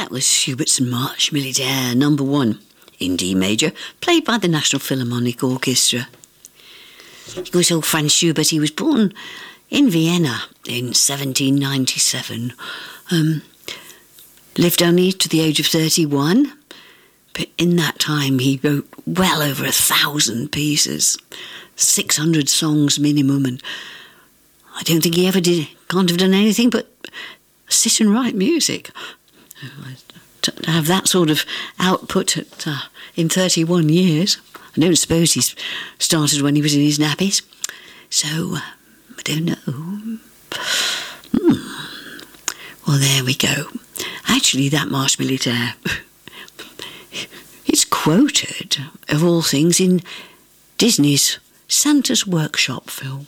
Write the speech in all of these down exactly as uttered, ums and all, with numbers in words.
that was Schubert's Marche Militaire number one, in D major, played by the National Philharmonic Orchestra. Of course, old Franz Schubert, he was born in Vienna in seventeen ninety-seven. Um, lived only to the age of thirty-one, but in that time he wrote well over a thousand pieces, six hundred songs minimum, and I don't think he ever did, can't have done anything but sit and write music. To have that sort of output at, uh, in thirty-one years, I don't suppose he started when he was in his nappies. So, uh, I don't know. Hmm. Well, there we go. Actually, that Marche Militaire, it's quoted, of all things, in Disney's Santa's Workshop film.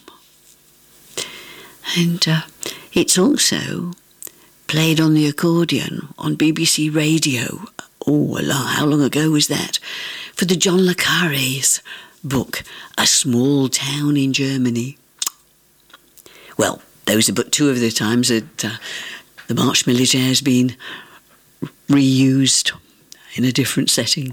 And uh, it's also played on the accordion on B B C Radio. Oh, how long ago was that? For the John le Carré's book, A Small Town in Germany. Well, those are but two of the times that uh, the Marche Militaire has been reused in a different setting.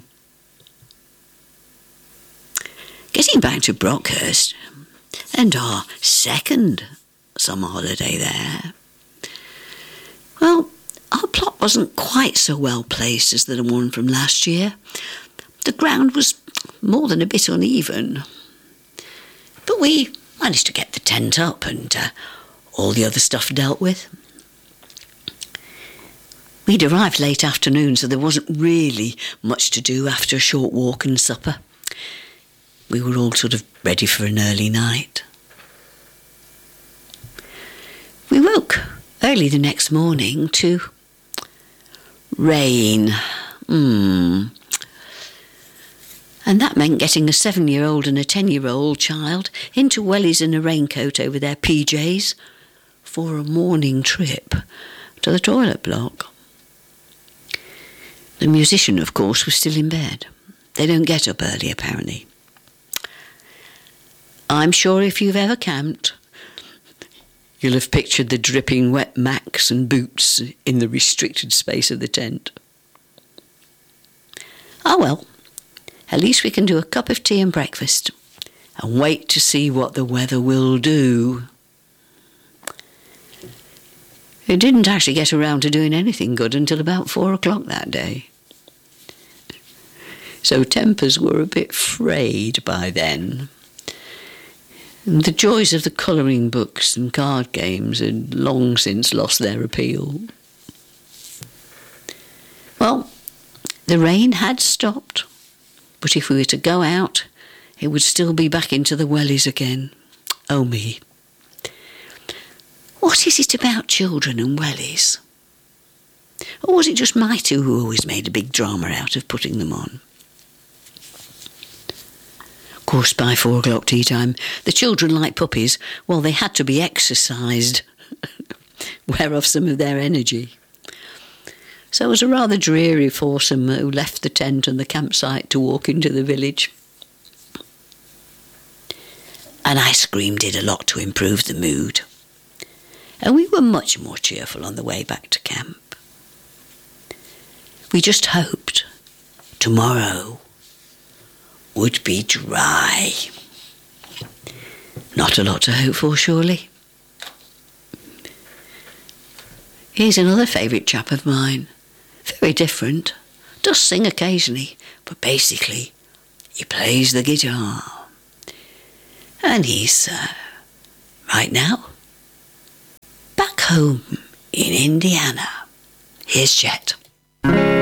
Getting back to Brockhurst and our second summer holiday there, well, our plot wasn't quite so well placed as the one from last year. The ground was more than a bit uneven. But we managed to get the tent up and uh, all the other stuff dealt with. We'd arrived late afternoon, so there wasn't really much to do after a short walk and supper. We were all sort of ready for an early night. We woke early the next morning to rain. Hmm. And that meant getting a seven-year-old and a ten-year-old child into wellies and a raincoat over their P Js for a morning trip to the toilet block. The musician, of course, was still in bed. They don't get up early, apparently. I'm sure if you've ever camped, you'll have pictured the dripping wet Macs and boots in the restricted space of the tent. Oh well, at least we can do a cup of tea and breakfast and wait to see what the weather will do. It didn't actually get around to doing anything good until about four o'clock that day. So tempers were a bit frayed by then. And the joys of the colouring books and card games had long since lost their appeal. Well, the rain had stopped, but if we were to go out, it would still be back into the wellies again. Oh me. What is it about children and wellies? Or was it just my two who always made a big drama out of putting them on? Of course, by four o'clock tea time, the children, like puppies, well, they had to be exercised, wear off some of their energy. So it was a rather dreary foursome who left the tent and the campsite to walk into the village. An ice cream did a lot to improve the mood, and we were much more cheerful on the way back to camp. We just hoped tomorrow would be dry. Not a lot to hope for, surely. Here's another favourite chap of mine. Very different. Does sing occasionally, but basically he plays the guitar. And he's, uh, right now, back home in Indiana. Here's Chet.